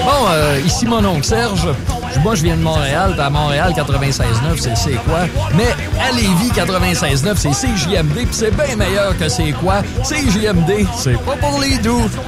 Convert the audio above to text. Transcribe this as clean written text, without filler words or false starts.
Bon, ici mon oncle Serge. Moi, je viens de Montréal. À Montréal, 96.9, c'est quoi? Mais à Lévis, 96.9, c'est CJMD. Puis c'est bien meilleur que c'est quoi? CJMD, c'est pas pour les doux.